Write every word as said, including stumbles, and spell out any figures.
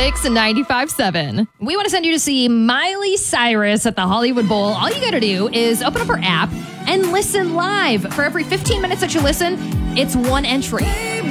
Mix ninety-five seven. We want to send you to see Miley Cyrus at the Hollywood Bowl. All you got to do is open up her app and listen live. For every fifteen minutes that you listen, it's one entry.